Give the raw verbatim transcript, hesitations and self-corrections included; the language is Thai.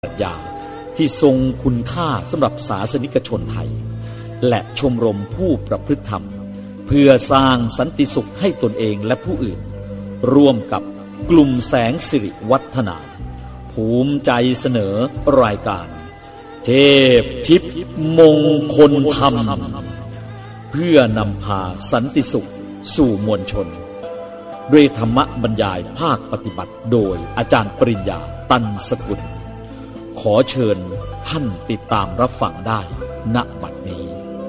ปรัชญาที่ทรงคุณค่าสำหรับศาสนิกชนไทยและชมรมผู้ประพฤติธรรมเพื่อสร้างสันติสุขให้ตนเองและผู้อื่นร่วมกับกลุ่มแสงสิริวัฒนาภูมิใจเสนอรายการเทพชิปมงคลธรรมเพื่อนำพาสันติสุขสู่มวลชนด้วยธรรมบรรยายภาคปฏิบัติโดยอาจารย์ปริญญาตันสกุลขอเชิญท่านติดตามรับฟังได้ณบัดนี้